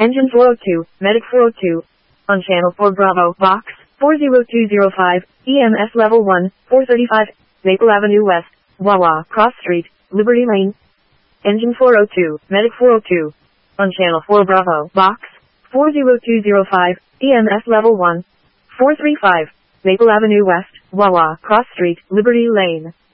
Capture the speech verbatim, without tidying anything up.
Engine four oh two, Medic four oh two. On channel four Bravo, box four zero two zero five, E M S level one, four thirty-five, Maple Avenue West, Wawa, Cross Street, Liberty Lane. Engine four oh two, Medic four oh two. On channel four Bravo, box four zero two zero five, E M S level one, four thirty-five, Maple Avenue West, Wawa, Cross Street, Liberty Lane.